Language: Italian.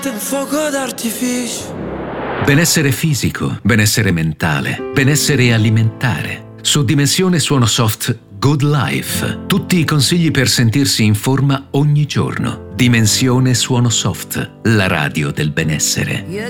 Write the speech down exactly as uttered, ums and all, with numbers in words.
fuoco d'artificio. Benessere fisico, benessere mentale, benessere alimentare. Su Dimensione Suono Soft Good Life. Tutti i consigli per sentirsi in forma ogni giorno. Dimensione Suono Soft, la radio del benessere.